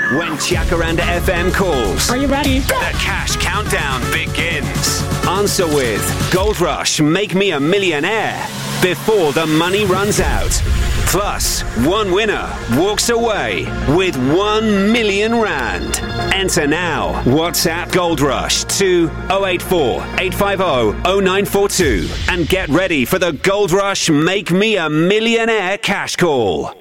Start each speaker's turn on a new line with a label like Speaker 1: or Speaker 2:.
Speaker 1: When Jacaranda FM calls.
Speaker 2: Are you ready?
Speaker 1: The cash countdown begins. Answer with Gold Rush, Make Me a Millionaire before the money runs out. Plus, one winner walks away with 1 million rand. Enter now. WhatsApp Gold Rush to 084 850 0942 and get ready for the Gold Rush Make Me a Millionaire cash call.